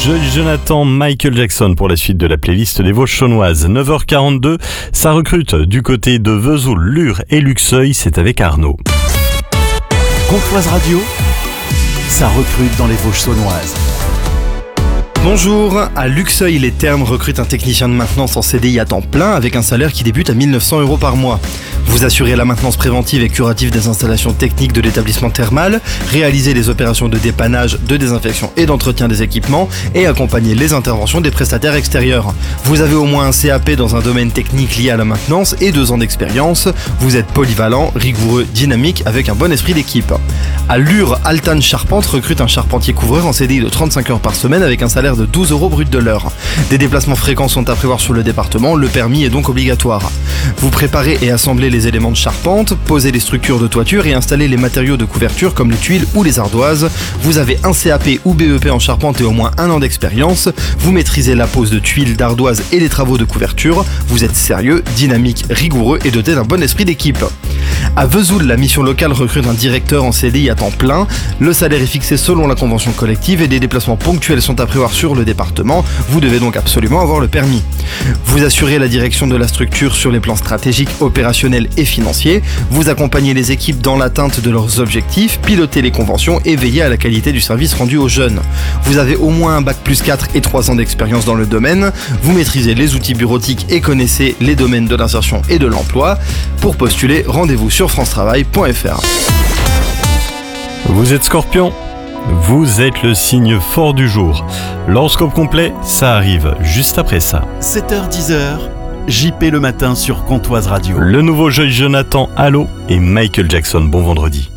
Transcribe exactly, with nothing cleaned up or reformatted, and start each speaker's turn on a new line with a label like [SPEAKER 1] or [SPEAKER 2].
[SPEAKER 1] Joy Jonathan, Michael Jackson pour la suite de la playlist des Vosges Chaulnoises. neuf heures quarante-deux, ça recrute du côté de Vesoul, Lure et Luxeuil, c'est avec Arnaud.
[SPEAKER 2] Comtoise Radio, ça recrute dans les Vosges Chaulnoises.
[SPEAKER 3] Bonjour, à Luxeuil, les Thermes recrutent un technicien de maintenance en C D I à temps plein avec un salaire qui débute à mille neuf cents euros par mois. Vous assurez la maintenance préventive et curative des installations techniques de l'établissement thermal, réalisez les opérations de dépannage, de désinfection et d'entretien des équipements et accompagnez les interventions des prestataires extérieurs. Vous avez au moins un C A P dans un domaine technique lié à la maintenance et deux ans d'expérience. Vous êtes polyvalent, rigoureux, dynamique avec un bon esprit d'équipe. À Lure, Altan Charpente recrute un charpentier couvreur en C D I de trente-cinq heures par semaine avec un salaire de douze euros brut de l'heure. Des déplacements fréquents sont à prévoir sur le département, le permis est donc obligatoire. Vous préparez et assemblez les éléments de charpente, posez les structures de toiture et installez les matériaux de couverture comme les tuiles ou les ardoises. Vous avez un C A P ou B E P en charpente et au moins un an d'expérience. Vous maîtrisez la pose de tuiles, d'ardoises et les travaux de couverture. Vous êtes sérieux, dynamique, rigoureux et doté d'un bon esprit d'équipe. À Vesoul, la mission locale recrute un directeur en C D I à temps plein. Le salaire est fixé selon la convention collective et des déplacements ponctuels sont à prévoir sur le département. Vous devez donc absolument avoir le permis. Vous assurez la direction de la structure sur les plans stratégiques, opérationnels et financiers. Vous accompagnez les équipes dans l'atteinte de leurs objectifs, pilotez les conventions et veillez à la qualité du service rendu aux jeunes. Vous avez au moins un bac plus quatre et trois ans d'expérience dans le domaine. Vous maîtrisez les outils bureautiques et connaissez les domaines de l'insertion et de l'emploi. Pour postuler, rendez-vous sur france travail point f r.
[SPEAKER 1] Vous êtes Scorpion, vous êtes le signe fort du jour. L'horoscope complet, ça arrive juste après ça.
[SPEAKER 2] sept heures dix, J P le matin sur Comtoise Radio.
[SPEAKER 1] Le nouveau Joy Jonathan, Allo et Michael Jackson, bon vendredi.